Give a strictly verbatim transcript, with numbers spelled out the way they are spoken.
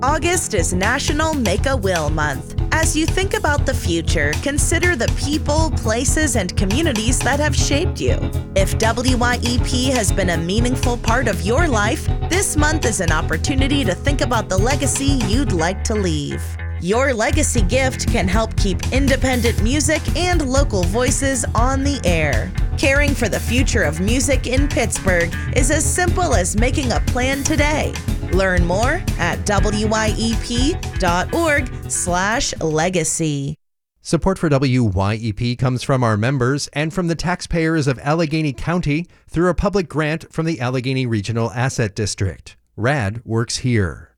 August is National Make a Will Month. As you think about the future, consider the people, places, and communities that have shaped you. If W Y E P has been a meaningful part of your life, this month is an opportunity to think about the legacy you'd like to leave. Your legacy gift can help keep independent music and local voices on the air. Caring for the future of music in Pittsburgh is as simple as making a plan today. Learn more at W Y E P dot org slash legacy. Support for W Y E P comes from our members and from the taxpayers of Allegheny County through a public grant from the Allegheny Regional Asset District. R A D works here.